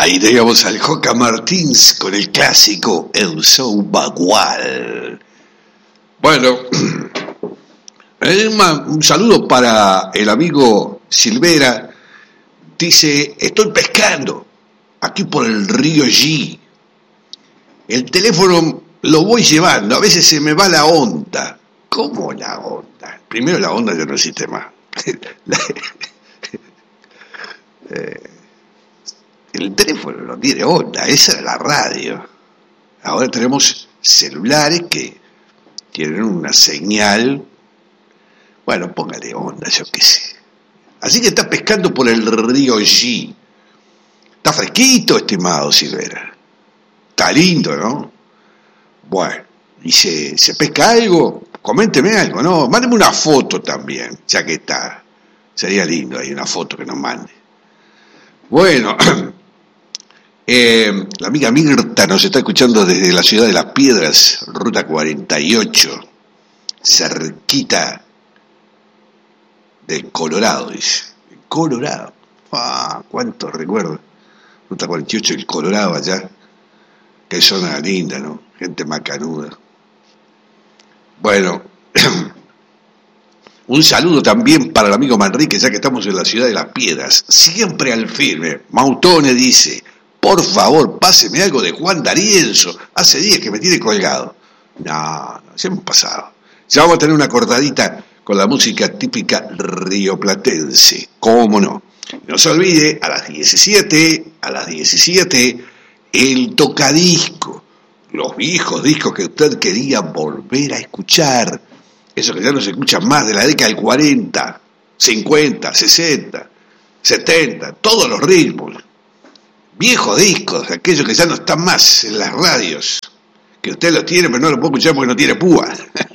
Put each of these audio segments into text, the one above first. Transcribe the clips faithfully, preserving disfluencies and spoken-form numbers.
Ahí teníamos al Joca Martins con el clásico El Sou Bagual. Bueno, un saludo para el amigo Silvera. Dice, estoy pescando aquí por el río G. El teléfono lo voy llevando, a veces se me va la onda. ¿Cómo la onda? Primero la onda ya no existe más. La, eh, el teléfono no tiene onda, esa era la radio. Ahora tenemos celulares que tienen una señal. Bueno, póngale onda, yo qué sé. Así que está pescando por el río G. Está fresquito, estimado Silvera. Está lindo, ¿no? Bueno, y se, se pesca algo, coménteme algo, ¿no? Mándeme una foto también, ya que está. Sería lindo ahí una foto que nos mande. Bueno, eh, la amiga Mirta nos está escuchando desde la ciudad de Las Piedras, ruta cuarenta y ocho, cerquita del Colorado, dice. Colorado. Ah, cuánto recuerdo. Ruta cuarenta y ocho del Colorado allá. Qué zona linda, ¿no? Gente macanuda. Bueno, un saludo también para el amigo Manrique, ya que estamos en la ciudad de Las Piedras. Siempre al firme. Mautone dice, por favor, páseme algo de Juan D'Arienzo. Hace días que me tiene colgado. No, no, ya hemos pasado. Ya vamos a tener una cortadita con la música típica rioplatense. ¿Cómo no? No se olvide, a las diecisiete, a las diecisiete, el tocadisco. Los viejos discos que usted quería volver a escuchar. Esos que ya no se escuchan más, de la década del cuarenta, cincuenta, sesenta, setenta, todos los ritmos. Viejos discos, aquellos que ya no están más en las radios. Que usted los tiene, pero no los puede escuchar porque no tiene púa.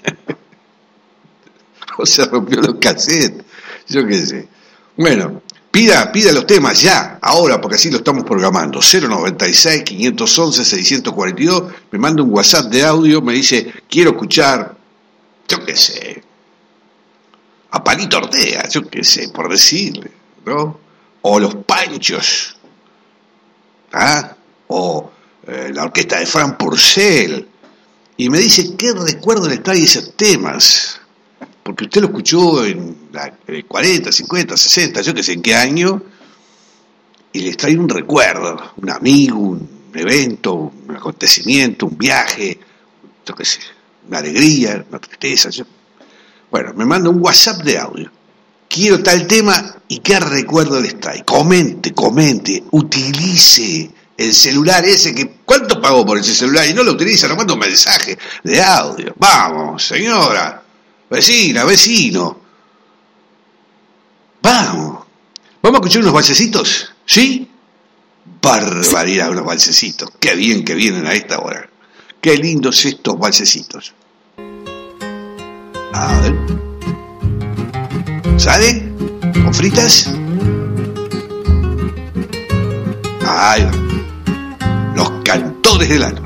O se rompió los cassettes, yo qué sé. Bueno, pida, pida los temas ya, ahora, porque así lo estamos programando. cero noventa y seis, quinientos once, seiscientos cuarenta y dos, me manda un WhatsApp de audio, me dice, quiero escuchar, yo qué sé, a Palito Ortega, yo qué sé, por decirle, ¿no? O Los Panchos, ¿ah? O eh, la orquesta de Fran Purcell, y me dice, ¿qué recuerdo le trae esos temas? Porque usted lo escuchó en la cuarenta, cincuenta, sesenta, yo qué sé en qué año, y les trae un recuerdo, un amigo, un evento, un acontecimiento, un viaje, yo qué sé, una alegría, una tristeza. Yo... Bueno, me manda un WhatsApp de audio. Quiero tal tema y qué recuerdo les trae. Comente, comente, utilice el celular ese que... ¿Cuánto pagó por ese celular? Y no lo utiliza, nos manda un mensaje de audio. Vamos, señora. Vecina, vecino. Vamos. ¿Vamos a escuchar unos valsecitos? ¿Sí? Barbaridad, unos valsecitos. Qué bien que vienen a esta hora. Qué lindos estos valsecitos. A ver. ¿Sale? ¿Con fritas? Ahí va. Los cantores del alma.